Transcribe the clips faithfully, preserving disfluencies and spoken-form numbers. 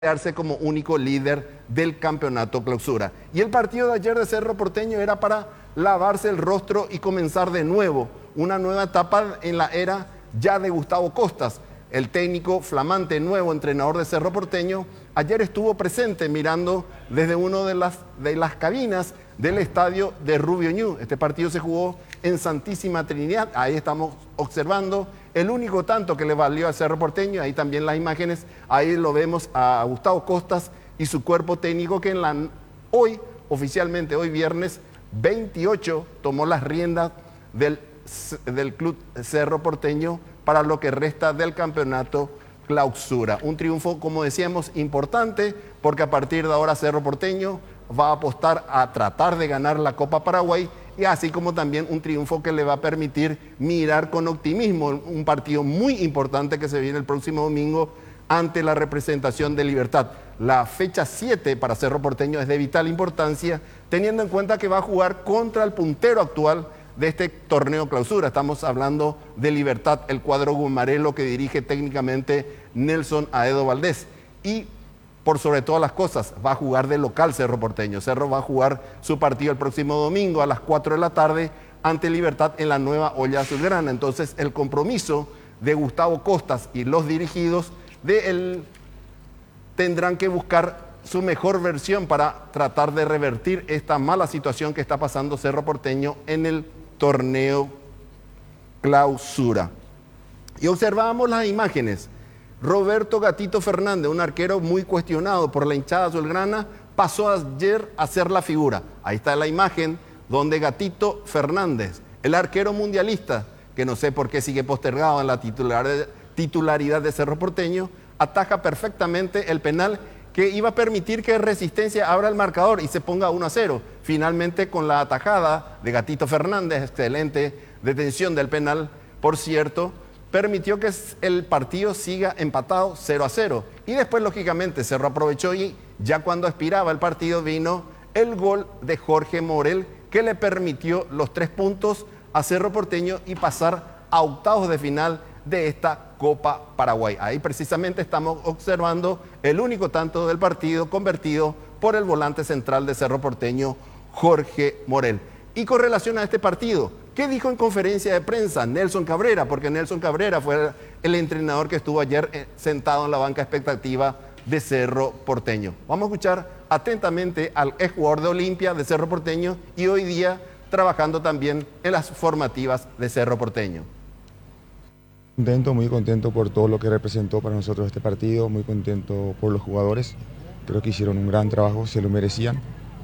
quedarse como único líder del campeonato clausura. Y el partido de ayer de Cerro Porteño era para lavarse el rostro y comenzar de nuevo una nueva etapa en la era ya de Gustavo Costas. El técnico flamante, nuevo entrenador de Cerro Porteño, ayer estuvo presente mirando desde una de las, de las cabinas del estadio de Rubio Ñu. Este partido se jugó en Santísima Trinidad. Ahí estamos observando el único tanto que le valió al Cerro Porteño. Ahí también las imágenes, ahí lo vemos a Gustavo Costas y su cuerpo técnico que en la, hoy, oficialmente hoy viernes veintiocho, tomó las riendas del, del club Cerro Porteño para lo que resta del campeonato clausura. Un triunfo, como decíamos, importante, porque a partir de ahora Cerro Porteño va a apostar a tratar de ganar la Copa Paraguay, y así como también un triunfo que le va a permitir mirar con optimismo un partido muy importante que se viene el próximo domingo ante la representación de Libertad. La fecha siete para Cerro Porteño es de vital importancia, teniendo en cuenta que va a jugar contra el puntero actual de este torneo clausura. Estamos hablando de Libertad, el cuadro gumarelo que dirige técnicamente Nelson Aedo Valdés. Y por sobre todas las cosas, va a jugar de local Cerro Porteño. Cerro va a jugar su partido el próximo domingo a las cuatro de la tarde ante Libertad en la nueva olla azulgrana. Entonces el compromiso de Gustavo Costas y los dirigidos de él tendrán que buscar su mejor versión para tratar de revertir esta mala situación que está pasando Cerro Porteño en el torneo clausura. Y observábamos las imágenes. Roberto Gatito Fernández, un arquero muy cuestionado por la hinchada azulgrana, pasó ayer a ser la figura. Ahí está la imagen donde Gatito Fernández, el arquero mundialista, que no sé por qué sigue postergado en la titularidad de Cerro Porteño, ataja perfectamente el penal que iba a permitir que Resistencia abra el marcador y se ponga uno a cero. Finalmente, con la atajada de Gatito Fernández, excelente detención del penal, por cierto, permitió que el partido siga empatado cero a cero. Y después, lógicamente, Cerro aprovechó y ya cuando expiraba el partido vino el gol de Jorge Morel, que le permitió los tres puntos a Cerro Porteño y pasar a octavos de final de esta Copa Paraguay. Ahí precisamente estamos observando el único tanto del partido convertido por el volante central de Cerro Porteño, Jorge Morel. Y con relación a este partido, ¿qué dijo en conferencia de prensa Nelson Cabrera? Porque Nelson Cabrera fue el entrenador que estuvo ayer sentado en la banca expectativa de Cerro Porteño. Vamos a escuchar atentamente al ex jugador de Olimpia de Cerro Porteño y hoy día trabajando también en las formativas de Cerro Porteño. Contento, muy contento por todo lo que representó para nosotros este partido, muy contento por los jugadores. Creo que hicieron un gran trabajo, se lo merecían.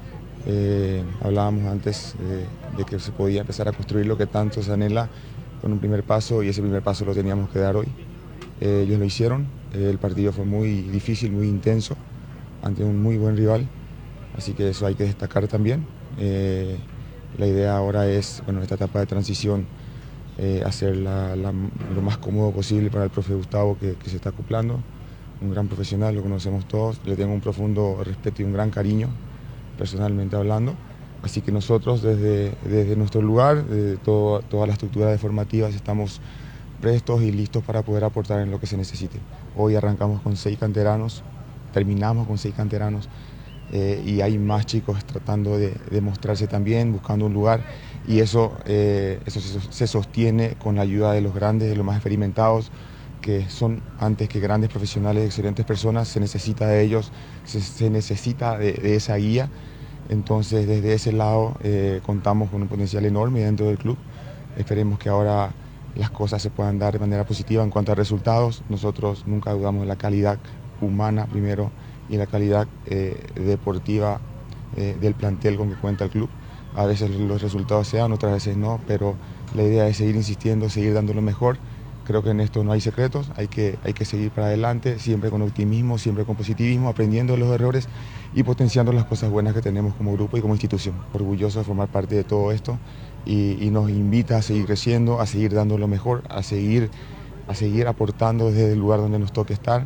Eh, hablábamos antes eh, de que se podía empezar a construir lo que tanto se anhela con un primer paso, y ese primer paso lo teníamos que dar hoy. Eh, ellos lo hicieron, eh, el partido fue muy difícil, muy intenso, ante un muy buen rival, así que eso hay que destacar también. Eh, la idea ahora es, bueno, esta etapa de transición, eh, hacerla la, lo más cómodo posible para el profe Gustavo, que, que se está acoplando, un gran profesional, lo conocemos todos, le tengo un profundo respeto y un gran cariño, personalmente hablando, así que nosotros desde, desde nuestro lugar, de todo, todas las estructuras formativas, estamos prestos y listos para poder aportar en lo que se necesite. Hoy arrancamos con seis canteranos, terminamos con seis canteranos, eh, y hay más chicos tratando de, de mostrarse también, buscando un lugar, y eso, eh, eso se, se sostiene con la ayuda de los grandes, de los más experimentados, que son antes que grandes profesionales, excelentes personas. Se necesita de ellos, se, se necesita de, de esa guía. Entonces, desde ese lado eh, contamos con un potencial enorme dentro del club. Esperemos que ahora las cosas se puedan dar de manera positiva en cuanto a resultados. Nosotros nunca dudamos de la calidad humana primero y la calidad eh, deportiva eh, del plantel con que cuenta el club. A veces los resultados se dan, otras veces no, pero la idea es seguir insistiendo, seguir dando lo mejor. Creo que en esto no hay secretos, hay que, hay que seguir para adelante, siempre con optimismo, siempre con positivismo, aprendiendo de los errores y potenciando las cosas buenas que tenemos como grupo y como institución. Orgulloso de formar parte de todo esto y, y nos invita a seguir creciendo, a seguir dando lo mejor, a seguir, a seguir aportando desde el lugar donde nos toque estar.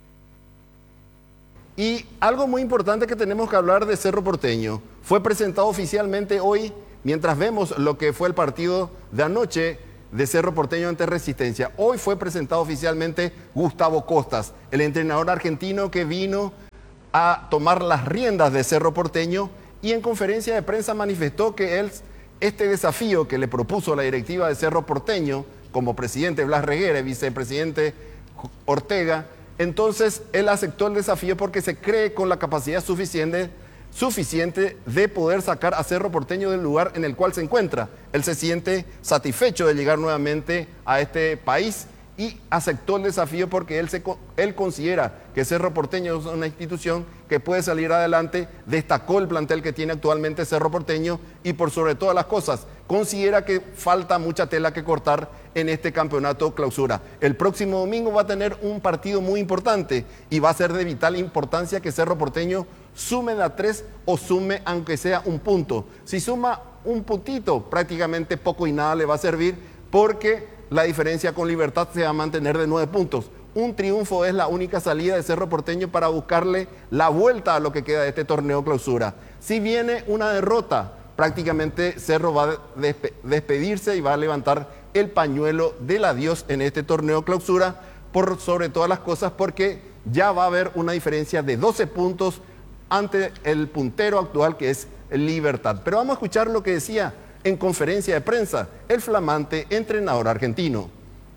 Y algo muy importante que tenemos que hablar de Cerro Porteño, fue presentado oficialmente hoy, mientras vemos lo que fue el partido de anoche de Cerro Porteño ante Resistencia. Hoy fue presentado oficialmente Gustavo Costas, el entrenador argentino que vino a tomar las riendas de Cerro Porteño, y en conferencia de prensa manifestó que él, este desafío que le propuso la directiva de Cerro Porteño, como presidente Blas Reguera y vicepresidente Ortega, entonces él aceptó el desafío porque se cree con la capacidad suficiente, suficiente de poder sacar a Cerro Porteño del lugar en el cual se encuentra. Él se siente satisfecho de llegar nuevamente a este país y aceptó el desafío porque él, se, él considera que Cerro Porteño es una institución que puede salir adelante. Destacó el plantel que tiene actualmente Cerro Porteño y, por sobre todas las cosas, considera que falta mucha tela que cortar en este campeonato clausura. El próximo domingo va a tener un partido muy importante y va a ser de vital importancia que Cerro Porteño sume de a tres o sume aunque sea un punto. Si suma un puntito, prácticamente poco y nada le va a servir, porque la diferencia con Libertad se va a mantener de nueve puntos. Un triunfo es la única salida de Cerro Porteño para buscarle la vuelta a lo que queda de este torneo clausura. Si viene una derrota, prácticamente Cerro va a despe- despedirse y va a levantar el pañuelo del adiós en este torneo clausura, por sobre todas las cosas, porque ya va a haber una diferencia de doce puntos ante el puntero actual, que es Libertad. Pero vamos a escuchar lo que decía en conferencia de prensa el flamante entrenador argentino.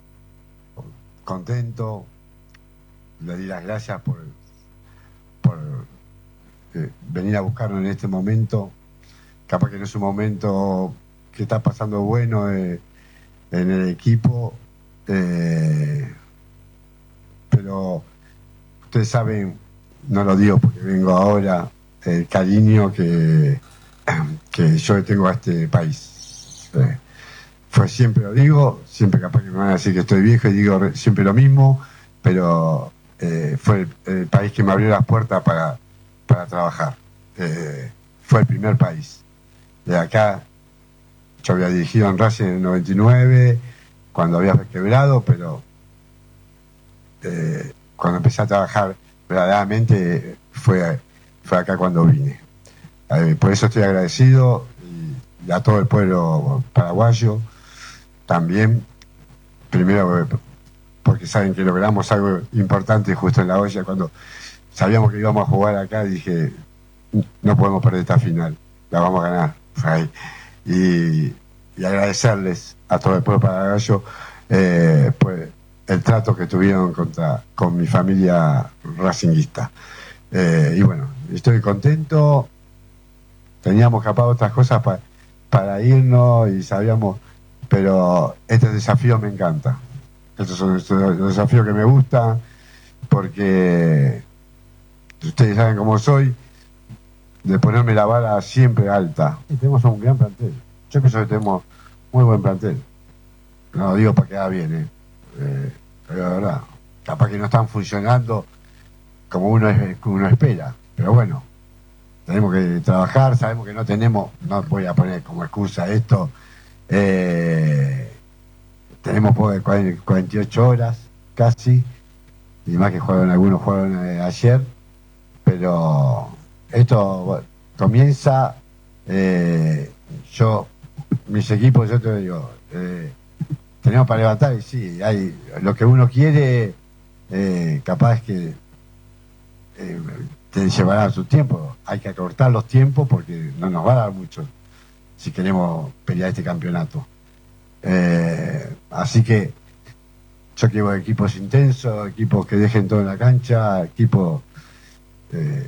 Contento, le di las gracias por, por eh, venir a buscarnos en este momento. Capaz que no es un momento que está pasando bueno eh, en el equipo, eh, pero ustedes saben, no lo digo porque vengo ahora, el cariño que que yo le tengo a este país. Eh, fue siempre, lo digo, siempre capaz que me van a decir que estoy viejo y digo siempre lo mismo, pero eh, fue el, el país que me abrió las puertas para, para trabajar. Eh, fue el primer país. De acá, yo había dirigido en Racing en el noventa y nueve, cuando había quebrado, pero eh, cuando empecé a trabajar verdaderamente fue, fue acá cuando vine. Eh, por eso estoy agradecido, y a todo el pueblo paraguayo también, primero porque saben que logramos algo importante justo en la olla. Cuando sabíamos que íbamos a jugar acá, dije, no podemos perder esta final, la vamos a ganar. Y, y agradecerles a todo el pueblo paraguayo eh, pues, el trato que tuvieron contra, con mi familia racinguista. Eh, y bueno, estoy contento. Teníamos capaz otras cosas pa, para irnos y sabíamos, pero este desafío me encanta. Estos son los desafíos que me gustan, porque ustedes saben cómo soy, de ponerme la vara siempre alta. Y tenemos un gran plantel. Yo pienso que tenemos muy buen plantel. No lo digo para que haga bien, ¿eh? Eh, pero la verdad, capaz que no están funcionando como uno, es, como uno espera, pero bueno. Tenemos que trabajar, sabemos que no tenemos, no voy a poner como excusa esto, eh, tenemos cuarenta y ocho horas casi, y más que jugaron algunos jugaron eh, ayer, pero esto bueno, comienza, eh, yo, mis equipos, yo te digo, eh, tenemos para levantar, y sí, hay lo que uno quiere, eh, capaz que eh, te llevará su tiempo. Hay que acortar los tiempos porque no nos va a dar mucho si queremos pelear este campeonato. Eh, así que yo quiero equipos intensos, equipos que dejen todo en la cancha, equipos eh,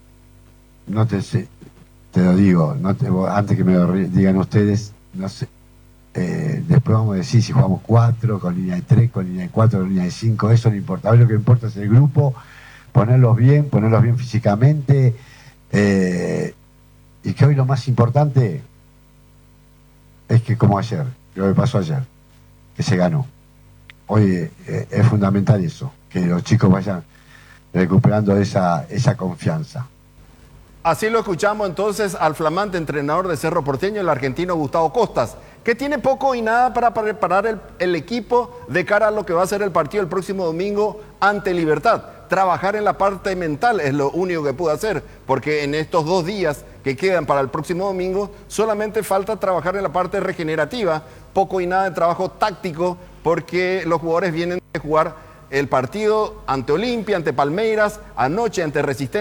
no te sé, te lo digo, no te, antes que me lo digan ustedes, no sé, eh, después vamos a decir si jugamos cuatro, con línea de tres, con línea de cuatro, con línea de cinco, eso no importa. Hoy lo que importa es el grupo, ponerlos bien, ponerlos bien físicamente, eh, y que hoy lo más importante es que, como ayer, lo que pasó ayer, que se ganó. Hoy eh, es fundamental eso, que los chicos vayan recuperando esa, esa confianza. Así lo escuchamos entonces al flamante entrenador de Cerro Porteño, el argentino Gustavo Costas, que tiene poco y nada para preparar el, el equipo de cara a lo que va a ser el partido el próximo domingo ante Libertad. trabajar en la parte mental, es lo único que pude hacer, porque en estos dos días que quedan para el próximo domingo, solamente falta trabajar en la parte regenerativa, poco y nada de trabajo táctico, porque los jugadores vienen de jugar el partido ante Olimpia, ante Palmeiras, anoche ante Resistencia.